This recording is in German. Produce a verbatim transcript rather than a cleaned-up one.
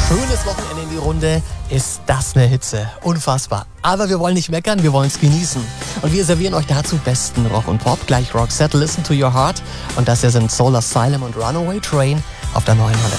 Schönes Wochenende in die Runde. Ist das eine Hitze? Unfassbar. Aber wir wollen nicht meckern, wir wollen es genießen. Und wir servieren euch dazu besten Rock und Pop. Gleich Roxette, Listen to Your Heart. Und das hier sind Soul Asylum und Runaway Train auf der neuen Welle.